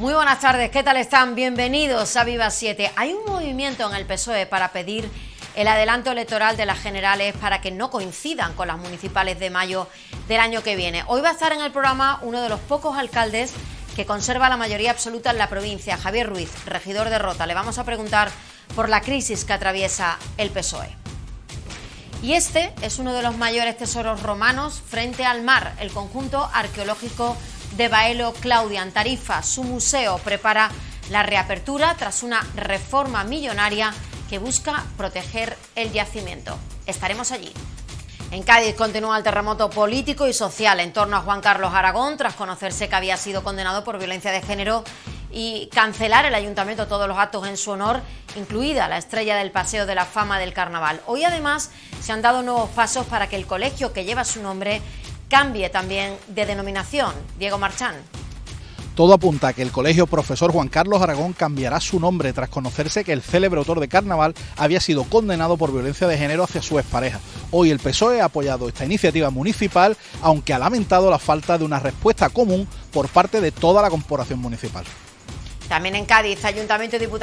Muy buenas tardes, ¿qué tal están? Bienvenidos a Viva 7. Hay un movimiento en el PSOE para pedir el adelanto electoral de las generales para que no coincidan con las municipales de mayo del año que viene. Hoy va a estar en el programa uno de los pocos alcaldes que conserva la mayoría absoluta en la provincia, Javier Ruiz, regidor de Rota. Le vamos a preguntar por la crisis que atraviesa el PSOE. Y este es uno de los mayores tesoros romanos frente al mar, el conjunto arqueológico de Baelo Claudia en Tarifa. Su museo prepara la reapertura tras una reforma millonaria que busca proteger el yacimiento. Estaremos allí. En Cádiz continúa el terremoto político y social en torno a Juan Carlos Aragón, tras conocerse que había sido condenado por violencia de género y cancelar el ayuntamiento todos los actos en su honor, incluida la estrella del Paseo de la Fama del Carnaval. Hoy además se han dado nuevos pasos para que el colegio que lleva su nombre cambie también de denominación. Diego Marchán. Todo apunta a que el colegio Profesor Juan Carlos Aragón cambiará su nombre tras conocerse que el célebre autor de Carnaval había sido condenado por violencia de género hacia su expareja. Hoy el PSOE ha apoyado esta iniciativa municipal, aunque ha lamentado la falta de una respuesta común por parte de toda la corporación municipal. También en Cádiz, Ayuntamiento y Diputación